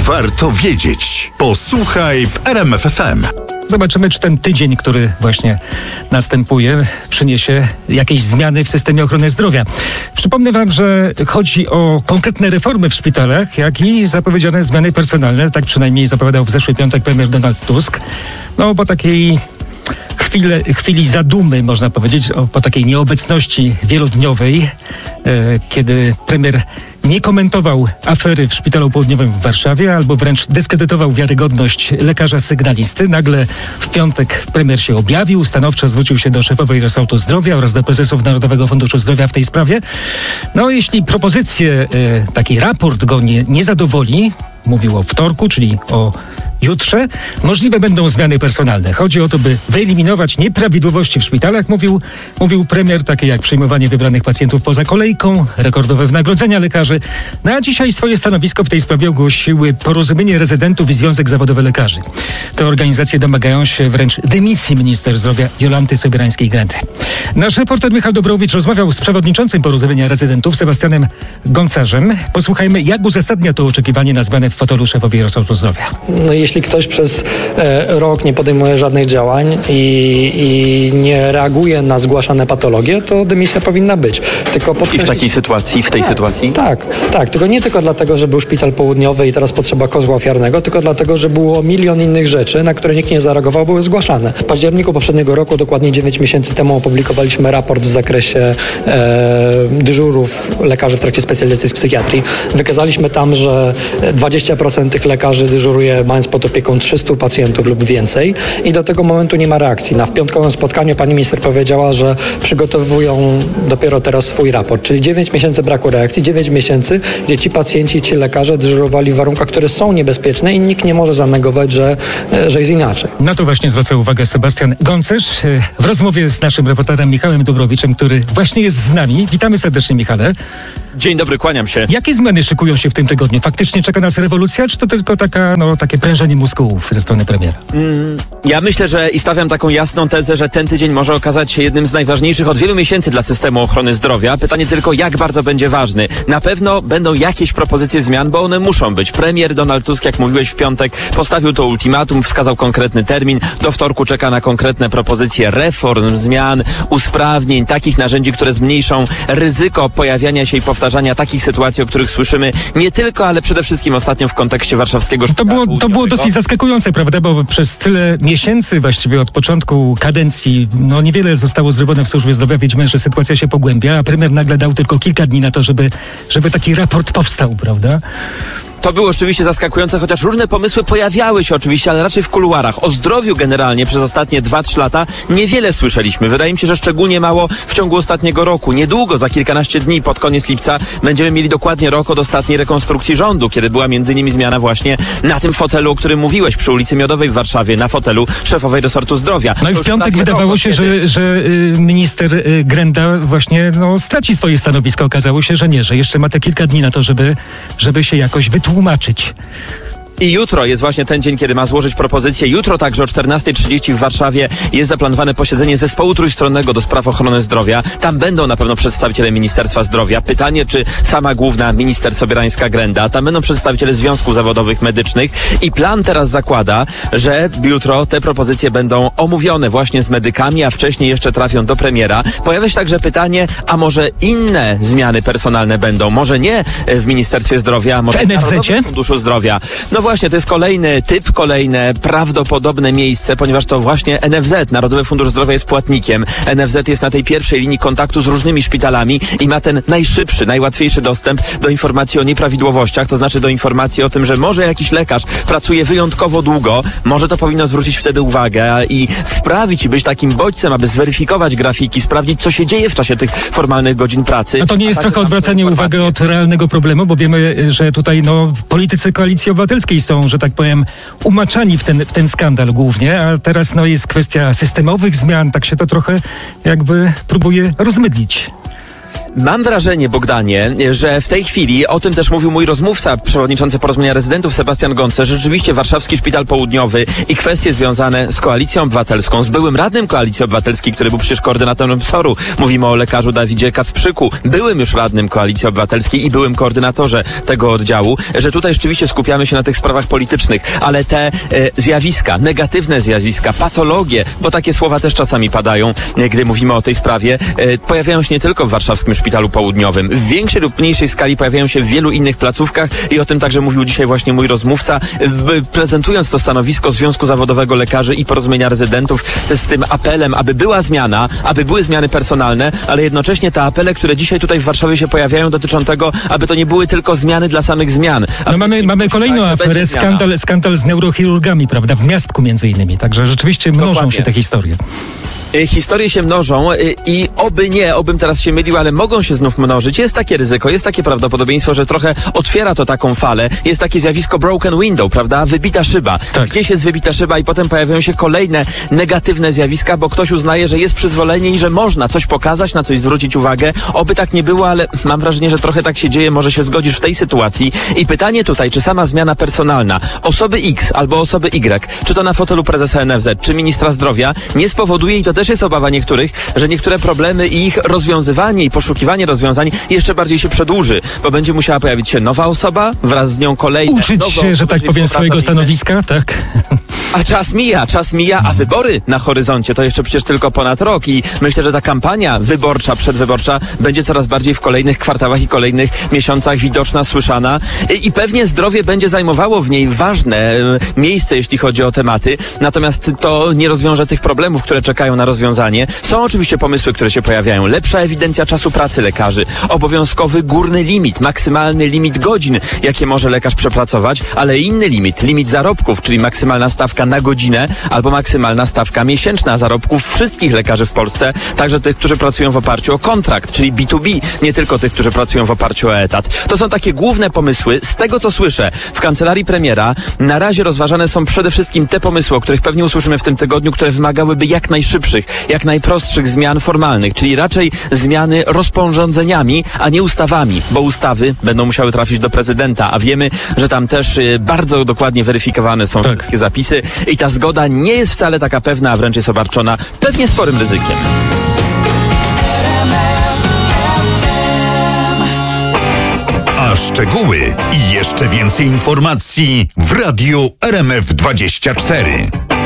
Warto wiedzieć. Posłuchaj w RMF FM. Zobaczymy, czy ten tydzień, który właśnie następuje, przyniesie jakieś zmiany w systemie ochrony zdrowia. Przypomnę wam, że chodzi o konkretne reformy w szpitalach, jak i zapowiedziane zmiany personalne. Tak przynajmniej zapowiadał w zeszły piątek premier Donald Tusk. No, po takiej chwili zadumy, można powiedzieć, po takiej nieobecności wielodniowej, kiedy premier nie komentował afery w Szpitalu Południowym w Warszawie albo wręcz dyskredytował wiarygodność lekarza sygnalisty. Nagle w piątek premier się objawił, stanowczo zwrócił się do szefowej resortu zdrowia oraz do prezesów Narodowego Funduszu Zdrowia w tej sprawie. No, jeśli propozycje, taki raport go nie zadowoli, mówił o wtorku, czyli o jutrze, możliwe będą zmiany personalne. Chodzi o to, by wyeliminować nieprawidłowości w szpitalach, mówił premier, takie jak przyjmowanie wybranych pacjentów poza kolejką, rekordowe wynagrodzenia lekarzy. No a dzisiaj swoje stanowisko w tej sprawie ogłosiły Porozumienie Rezydentów i Związek Zawodowy Lekarzy. Te organizacje domagają się wręcz dymisji minister zdrowia Jolanty Sobierańskiej-Grendy. Nasz reporter Michał Dobrowicz rozmawiał z przewodniczącym Porozumienia Rezydentów Sebastianem Goncarzem. Posłuchajmy, jak uzasadnia to oczekiwanie na zmianę w fotelu szefowej resortu zdrowia. No, jeśli ktoś przez rok nie podejmuje żadnych działań i nie reaguje na zgłaszane patologie, to dymisja powinna być. Tylko I w takiej sytuacji, sytuacji? Tak. Tylko nie tylko dlatego, że był szpital południowy i teraz potrzeba kozła ofiarnego, tylko dlatego, że było milion innych rzeczy, na które nikt nie zareagował, były zgłaszane. W październiku poprzedniego roku, dokładnie 9 miesięcy temu, opublikowaliśmy raport w zakresie dyżurów lekarzy w trakcie specjalizacji z psychiatrii. Wykazaliśmy tam, że 20% tych lekarzy dyżuruje mając pod opieką 300 pacjentów lub więcej i do tego momentu nie ma reakcji. Na piątkowym spotkaniu pani minister powiedziała, że przygotowują dopiero teraz swój raport, czyli 9 miesięcy braku reakcji, 9 miesięcy, gdzie ci pacjenci, ci lekarze dyżurowali w warunkach, które są niebezpieczne i nikt nie może zanegować, że jest inaczej. Na to właśnie zwraca uwagę Sebastian Goncarz w rozmowie z naszym reporterem Michałem Dobrowiczem, który właśnie jest z nami. Witamy serdecznie, Michale. Dzień dobry, kłaniam się. Jakie zmiany szykują się w tym tygodniu? Faktycznie czeka nas rewolucja, czy to tylko takie prężenie mózgów ze strony premiera? Ja myślę, że i stawiam taką jasną tezę, że ten tydzień może okazać się jednym z najważniejszych od wielu miesięcy dla systemu ochrony zdrowia. Pytanie tylko, jak bardzo będzie ważny. Na pewno będą jakieś propozycje zmian, bo one muszą być. Premier Donald Tusk, jak mówiłeś w piątek, postawił to ultimatum, wskazał konkretny termin. Do wtorku czeka na konkretne propozycje reform, zmian, usprawnień, takich narzędzi, które zmniejszą ryzyko pojawiania się i powtarzania takich sytuacji, o których słyszymy nie tylko, ale przede wszystkim ostatnio w kontekście warszawskiego szpitala. To było dosyć zaskakujące, prawda? Bo przez tyle miesięcy, właściwie od początku kadencji, niewiele zostało zrobione w służbie zdrowia. Widzimy, że sytuacja się pogłębia, a premier nagle dał tylko kilka dni na to, żeby taki raport powstał, prawda? To było oczywiście zaskakujące, chociaż różne pomysły pojawiały się oczywiście, ale raczej w kuluarach. O zdrowiu generalnie przez ostatnie 2-3 lata niewiele słyszeliśmy. Wydaje mi się, że szczególnie mało w ciągu ostatniego roku. Niedługo, za kilkanaście dni, pod koniec lipca, będziemy mieli dokładnie rok od ostatniej rekonstrukcji rządu, kiedy była między innymi zmiana właśnie na tym fotelu, o którym mówiłeś, przy ulicy Miodowej w Warszawie, na fotelu szefowej resortu zdrowia. No i w piątek wydawało się, że minister Grenda właśnie straci swoje stanowisko. Okazało się, że nie, że jeszcze ma te kilka dni na to, żeby się jakoś wytłumaczyć. I jutro jest właśnie ten dzień, kiedy ma złożyć propozycję. Jutro także o 14:30 w Warszawie jest zaplanowane posiedzenie zespołu trójstronnego do spraw ochrony zdrowia. Tam będą na pewno przedstawiciele Ministerstwa Zdrowia. Pytanie, czy sama główna minister Sobierańska-Grenda. Tam będą przedstawiciele Związków Zawodowych Medycznych i plan teraz zakłada, że jutro te propozycje będą omówione właśnie z medykami, a wcześniej jeszcze trafią do premiera. Pojawia się także pytanie, a może inne zmiany personalne będą? Może nie w Ministerstwie Zdrowia, a może w Narodowym Funduszu Zdrowia. No właśnie, to jest kolejny typ, kolejne prawdopodobne miejsce, ponieważ to właśnie NFZ, Narodowy Fundusz Zdrowia, jest płatnikiem. NFZ jest na tej pierwszej linii kontaktu z różnymi szpitalami i ma ten najszybszy, najłatwiejszy dostęp do informacji o nieprawidłowościach, to znaczy do informacji o tym, że może jakiś lekarz pracuje wyjątkowo długo, może to powinno zwrócić wtedy uwagę i sprawić i być takim bodźcem, aby zweryfikować grafiki, sprawdzić, co się dzieje w czasie tych formalnych godzin pracy. A to nie jest trochę odwracanie uwagi od realnego problemu, bo wiemy, że tutaj politycy Koalicji Obywatelskiej są, że tak powiem, umaczani w ten skandal głównie, a teraz jest kwestia systemowych zmian, tak się to trochę jakby próbuje rozmydlić. Mam wrażenie, Bogdanie, że w tej chwili, o tym też mówił mój rozmówca, przewodniczący Porozumienia Rezydentów Sebastian Gonce, że rzeczywiście Warszawski Szpital Południowy i kwestie związane z Koalicją Obywatelską, z byłym radnym Koalicji Obywatelskiej, który był przecież koordynatorem SOR-u, mówimy o lekarzu Dawidzie Kacprzyku, byłym już radnym Koalicji Obywatelskiej i byłym koordynatorze tego oddziału, że tutaj rzeczywiście skupiamy się na tych sprawach politycznych, ale te zjawiska, negatywne zjawiska, patologie, bo takie słowa też czasami padają, gdy mówimy o tej sprawie, pojawiają się nie tylko w Warszawskim Szpitalu Południowym. W większej lub mniejszej skali pojawiają się w wielu innych placówkach i o tym także mówił dzisiaj właśnie mój rozmówca, prezentując to stanowisko Związku Zawodowego Lekarzy i Porozumienia Rezydentów z tym apelem, aby była zmiana, aby były zmiany personalne, ale jednocześnie te apele, które dzisiaj tutaj w Warszawie się pojawiają, dotyczą tego, aby to nie były tylko zmiany dla samych zmian. No mamy kolejną aferę, skandal z neurochirurgami, prawda, w Miastku między innymi, także rzeczywiście mnożą się te historie. Historie się mnożą i obym teraz się mylił, ale mogą się znów mnożyć. Jest takie ryzyko, jest takie prawdopodobieństwo, że trochę otwiera to taką falę. Jest takie zjawisko broken window, prawda? Wybita szyba. Tak. Gdzieś jest wybita szyba i potem pojawiają się kolejne negatywne zjawiska, bo ktoś uznaje, że jest przyzwolenie i że można coś pokazać, na coś zwrócić uwagę. Oby tak nie było, ale mam wrażenie, że trochę tak się dzieje. Może się zgodzisz w tej sytuacji. I pytanie tutaj, czy sama zmiana personalna osoby X albo osoby Y, czy to na fotelu prezesa NFZ, czy ministra zdrowia, nie spowoduje, i to też jest obawa niektórych, że niektóre problemy i ich rozwiązywanie i poszukiwanie rozwiązań jeszcze bardziej się przedłuży, bo będzie musiała pojawić się nowa osoba, wraz z nią kolejne. Uczyć się, że tak powiem, swojego stanowiska, tak? A czas mija, a wybory na horyzoncie to jeszcze przecież tylko ponad rok i myślę, że ta kampania wyborcza, przedwyborcza będzie coraz bardziej w kolejnych kwartałach i kolejnych miesiącach widoczna, słyszana i pewnie zdrowie będzie zajmowało w niej ważne miejsce, jeśli chodzi o tematy, natomiast to nie rozwiąże tych problemów, które czekają na rozwiązanie. Są oczywiście pomysły, które się pojawiają. Lepsza ewidencja czasu pracy lekarzy, obowiązkowy górny limit, maksymalny limit godzin, jakie może lekarz przepracować, ale inny limit zarobków, czyli maksymalna stawka na godzinę albo maksymalna stawka miesięczna zarobków wszystkich lekarzy w Polsce, także tych, którzy pracują w oparciu o kontrakt, czyli B2B, nie tylko tych, którzy pracują w oparciu o etat. To są takie główne pomysły. Z tego, co słyszę w kancelarii premiera, na razie rozważane są przede wszystkim te pomysły, o których pewnie usłyszymy w tym tygodniu, które wymagałyby jak najszybszych, jak najprostszych zmian formalnych, czyli raczej zmiany rozporządzeniami, a nie ustawami, bo ustawy będą musiały trafić do prezydenta, a wiemy, że tam też bardzo dokładnie weryfikowane są wszystkie zapisy i ta zgoda nie jest wcale taka pewna, a wręcz jest obarczona pewnie sporym ryzykiem. A szczegóły i jeszcze więcej informacji w Radiu RMF24.